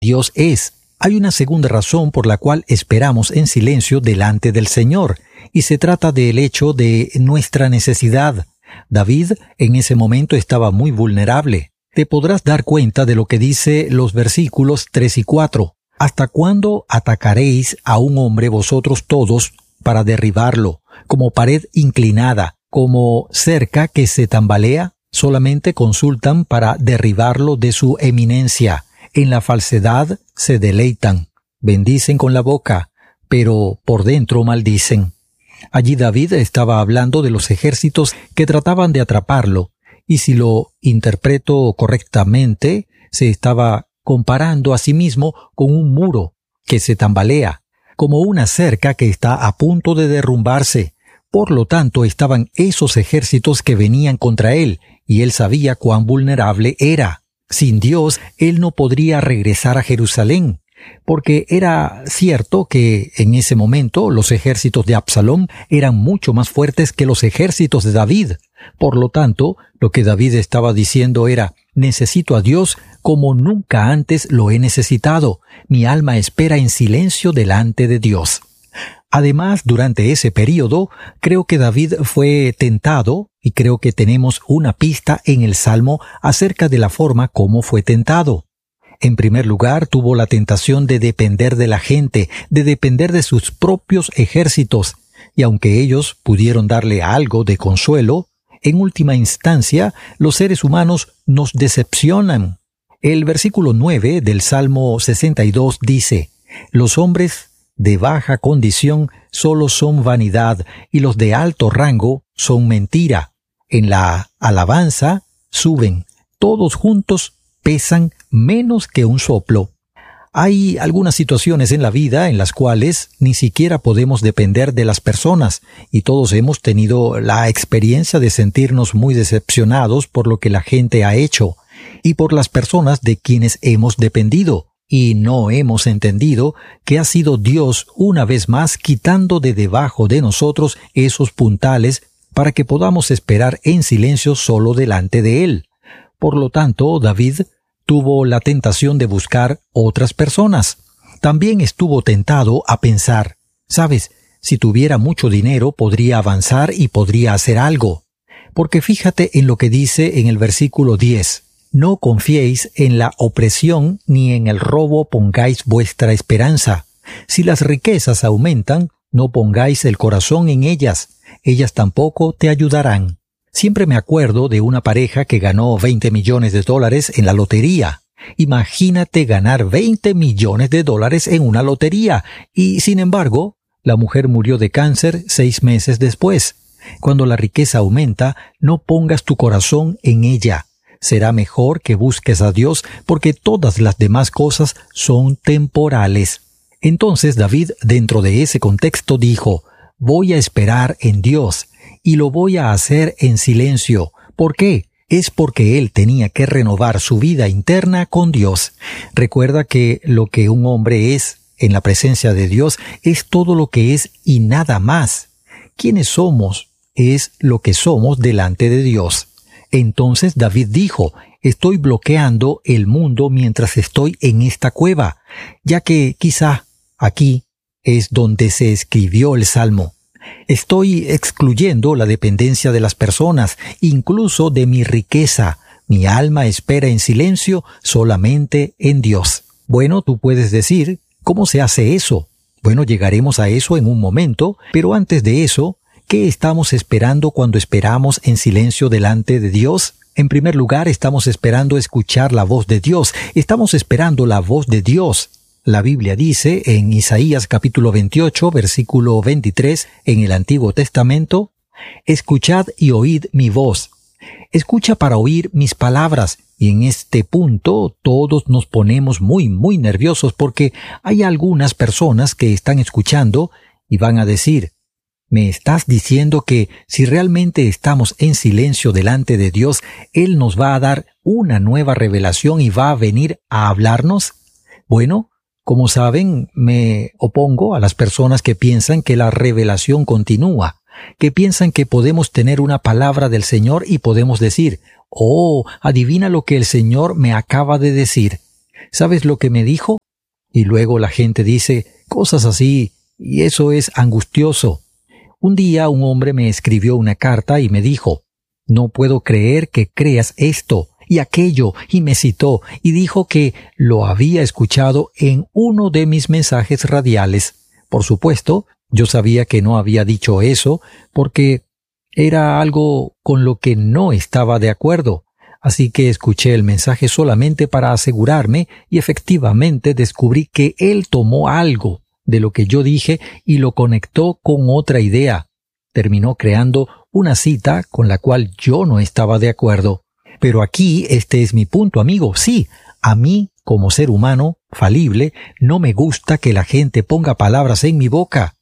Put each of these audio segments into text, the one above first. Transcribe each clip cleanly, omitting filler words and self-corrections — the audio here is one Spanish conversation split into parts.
Dios es. Hay una segunda razón por la cual esperamos en silencio delante del Señor, y se trata del hecho de nuestra necesidad. David en ese momento estaba muy vulnerable. Te podrás dar cuenta de lo que dice los versículos 3 y 4. ¿Hasta cuándo atacaréis a un hombre vosotros todos para derribarlo, como pared inclinada, como cerca que se tambalea? Solamente consultan para derribarlo de su eminencia. En la falsedad se deleitan, bendicen con la boca, pero por dentro maldicen. Allí David estaba hablando de los ejércitos que trataban de atraparlo, y si lo interpreto correctamente, se estaba comparando a sí mismo con un muro que se tambalea, como una cerca que está a punto de derrumbarse. Por lo tanto, estaban esos ejércitos que venían contra él, y él sabía cuán vulnerable era. Sin Dios, él no podría regresar a Jerusalén, porque era cierto que en ese momento los ejércitos de Absalón eran mucho más fuertes que los ejércitos de David. Por lo tanto, lo que David estaba diciendo era: necesito a Dios como nunca antes lo he necesitado. Mi alma espera en silencio delante de Dios. Además, durante ese período, creo que David fue tentado, y creo que tenemos una pista en el Salmo acerca de la forma como fue tentado. En primer lugar, tuvo la tentación de depender de la gente, de depender de sus propios ejércitos, y aunque ellos pudieron darle algo de consuelo, en última instancia, los seres humanos nos decepcionan. El versículo 9 del Salmo 62 dice: «Los hombres de baja condición solo son vanidad, y los de alto rango son mentira. En la alabanza suben, todos juntos pesan menos que un soplo». Hay algunas situaciones en la vida en las cuales ni siquiera podemos depender de las personas, y todos hemos tenido la experiencia de sentirnos muy decepcionados por lo que la gente ha hecho, y por las personas de quienes hemos dependido. Y no hemos entendido que ha sido Dios una vez más quitando de debajo de nosotros esos puntales para que podamos esperar en silencio solo delante de Él. Por lo tanto, David tuvo la tentación de buscar otras personas. También estuvo tentado a pensar: ¿sabes? Si tuviera mucho dinero podría avanzar y podría hacer algo. Porque fíjate en lo que dice en el versículo 10. «No confiéis en la opresión ni en el robo pongáis vuestra esperanza. Si las riquezas aumentan, no pongáis el corazón en ellas. Ellas tampoco te ayudarán». Siempre me acuerdo de una pareja que ganó $20 millones en la lotería. Imagínate ganar $20 millones en una lotería. Y sin embargo, la mujer murió de cáncer 6 meses después. Cuando la riqueza aumenta, no pongas tu corazón en ella. Será mejor que busques a Dios, porque todas las demás cosas son temporales. Entonces David, dentro de ese contexto, dijo: voy a esperar en Dios, y lo voy a hacer en silencio. ¿Por qué? Es porque él tenía que renovar su vida interna con Dios. Recuerda que lo que un hombre es en la presencia de Dios es todo lo que es y nada más. ¿Quiénes somos? Es lo que somos delante de Dios. Entonces David dijo: estoy bloqueando el mundo mientras estoy en esta cueva, ya que quizá aquí es donde se escribió el Salmo. Estoy excluyendo la dependencia de las personas, incluso de mi riqueza. Mi alma espera en silencio solamente en Dios. Bueno, tú puedes decir: ¿cómo se hace eso? Bueno, llegaremos a eso en un momento, pero antes de eso, ¿qué estamos esperando cuando esperamos en silencio delante de Dios? En primer lugar, estamos esperando escuchar la voz de Dios. Estamos esperando la voz de Dios. La Biblia dice en Isaías capítulo 28, versículo 23, en el Antiguo Testamento: «Escuchad y oíd mi voz». Escucha para oír mis palabras. Y en este punto todos nos ponemos muy nerviosos porque hay algunas personas que están escuchando y van a decir: ¿me estás diciendo que si realmente estamos en silencio delante de Dios, Él nos va a dar una nueva revelación y va a venir a hablarnos? Bueno, como saben, me opongo a las personas que piensan que la revelación continúa, que piensan que podemos tener una palabra del Señor y podemos decir: «Oh, adivina lo que el Señor me acaba de decir». ¿Sabes lo que me dijo? Y luego la gente dice cosas así, y eso es angustioso. Un día un hombre me escribió una carta y me dijo, no puedo creer que creas esto y aquello, y me citó y dijo que lo había escuchado en uno de mis mensajes radiales. Por supuesto, yo sabía que no había dicho eso porque era algo con lo que no estaba de acuerdo. Así que escuché el mensaje solamente para asegurarme y efectivamente descubrí que él tomó algo de lo que yo dije y lo conectó con otra idea. Terminó creando una cita con la cual yo no estaba de acuerdo. Pero aquí este es mi punto, amigo. Sí, a mí, como ser humano falible, no me gusta que la gente ponga palabras en mi boca.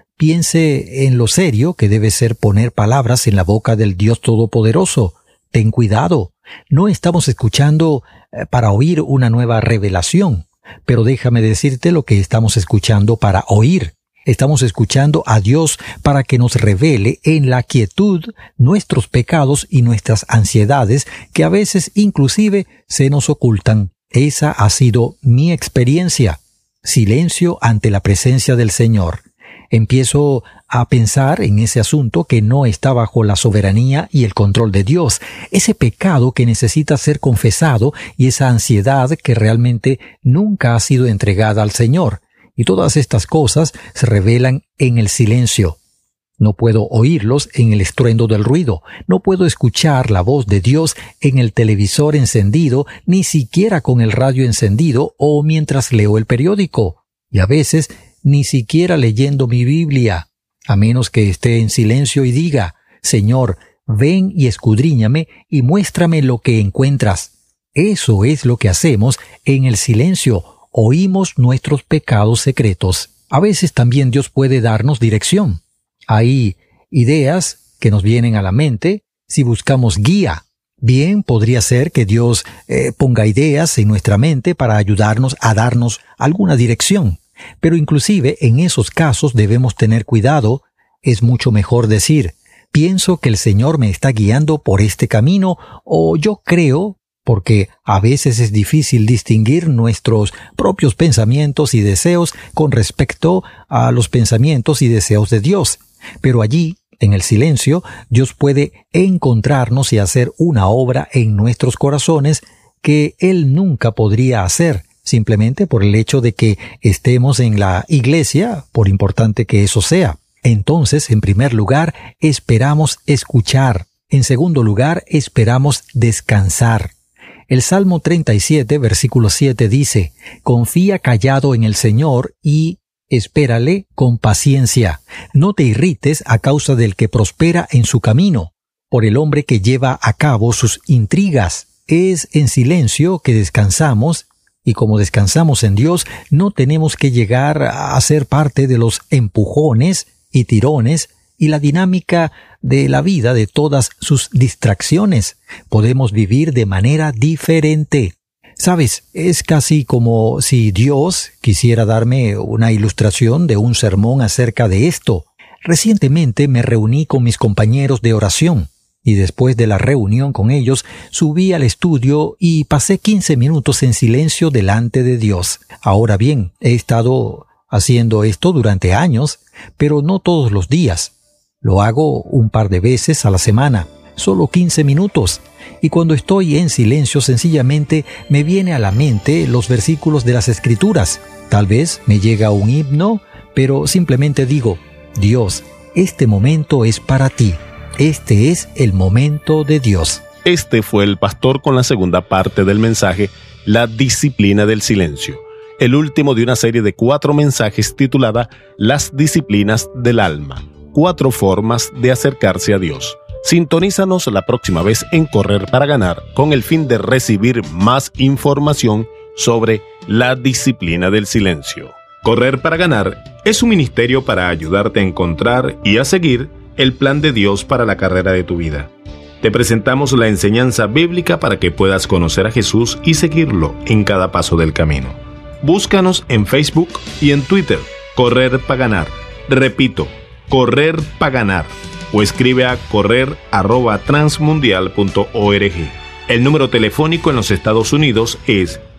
Piense en lo serio que debe ser poner palabras en la boca del Dios Todopoderoso. Ten cuidado. No estamos escuchando para oír una nueva revelación. Pero déjame decirte lo que estamos escuchando para oír. Estamos escuchando a Dios para que nos revele en la quietud nuestros pecados y nuestras ansiedades que a veces inclusive se nos ocultan. Esa ha sido mi experiencia. Silencio ante la presencia del Señor. Empiezo a pensar en ese asunto que no está bajo la soberanía y el control de Dios, ese pecado que necesita ser confesado y esa ansiedad que realmente nunca ha sido entregada al Señor. Y todas estas cosas se revelan en el silencio. No puedo oírlos en el estruendo del ruido, no puedo escuchar la voz de Dios en el televisor encendido, ni siquiera con el radio encendido o mientras leo el periódico. Y a veces ni siquiera leyendo mi Biblia, a menos que esté en silencio y diga, Señor, ven y escudriñame y muéstrame lo que encuentras. Eso es lo que hacemos en el silencio, oímos nuestros pecados secretos. A veces también Dios puede darnos dirección. Hay ideas que nos vienen a la mente si buscamos guía. Bien, podría ser que Dios ponga ideas en nuestra mente para ayudarnos a darnos alguna dirección. Pero inclusive en esos casos debemos tener cuidado. Es mucho mejor decir, pienso que el Señor me está guiando por este camino, o yo creo, porque a veces es difícil distinguir nuestros propios pensamientos y deseos con respecto a los pensamientos y deseos de Dios. Pero allí, en el silencio, Dios puede encontrarnos y hacer una obra en nuestros corazones que Él nunca podría hacer, simplemente por el hecho de que estemos en la iglesia, por importante que eso sea. Entonces, en primer lugar, esperamos escuchar. En segundo lugar, esperamos descansar. El Salmo 37, versículo 7 dice, confía callado en el Señor y espérale con paciencia. No te irrites a causa del que prospera en su camino, por el hombre que lleva a cabo sus intrigas. Es en silencio que descansamos. Y como descansamos en Dios, no tenemos que llegar a ser parte de los empujones y tirones y la dinámica de la vida de todas sus distracciones. Podemos vivir de manera diferente. ¿Sabes? Es casi como si Dios quisiera darme una ilustración de un sermón acerca de esto. Recientemente me reuní con mis compañeros de oración. Y después de la reunión con ellos, subí al estudio y pasé 15 minutos en silencio delante de Dios. Ahora bien, he estado haciendo esto durante años, pero no todos los días. Lo hago un par de veces a la semana, solo 15 minutos. Y cuando estoy en silencio, sencillamente me viene a la mente los versículos de las Escrituras. Tal vez me llega un himno, pero simplemente digo, Dios, este momento es para ti. Este es el momento de Dios. Este fue el pastor con la segunda parte del mensaje, La disciplina del silencio, el último de una serie de 4 mensajes titulada Las disciplinas del alma, 4 formas de acercarse a Dios. Sintonízanos la próxima vez en Correr para Ganar con el fin de recibir más información sobre la disciplina del silencio. Correr para Ganar es un ministerio para ayudarte a encontrar y a seguir el plan de Dios para la carrera de tu vida. Te presentamos la enseñanza bíblica para que puedas conocer a Jesús y seguirlo en cada paso del camino. Búscanos en Facebook y en Twitter, Correr para Ganar. Repito, Correr para Ganar. O escribe a correr@transmundial.org. El número telefónico en los Estados Unidos es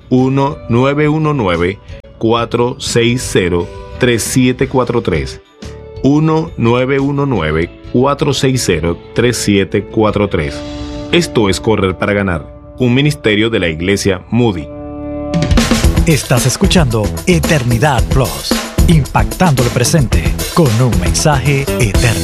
1-919-460-3743. 1-919-460-3743. Esto es Correr para Ganar, un ministerio de la Iglesia Moody. Estás escuchando Eternidad Plus, impactando el presente con un mensaje eterno.